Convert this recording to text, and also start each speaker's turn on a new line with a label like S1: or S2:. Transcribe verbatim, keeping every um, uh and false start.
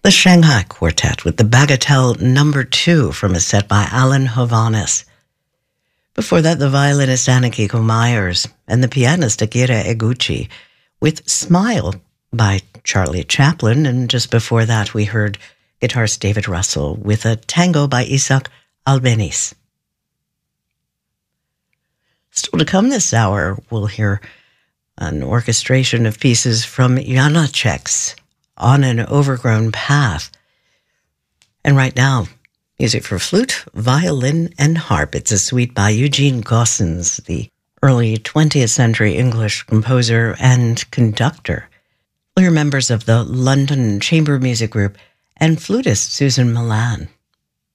S1: The Shanghai Quartet with the Bagatelle Number Two from a set by Alan Hovhaness. Before that, the violinist Anakiko Myers and the pianist Akira Eguchi with Smile by Charlie Chaplin. And just before that, we heard guitarist David Russell with a tango by Isaac Albeniz. Still to come this hour, we'll hear an orchestration of pieces from Janacek's On an Overgrown Path. And right now, music for flute, violin, and harp. It's a suite by Eugene Gossens, the early twentieth century English composer and conductor. We'll hear members of the London Chamber Music Group and flutist Susan Milan.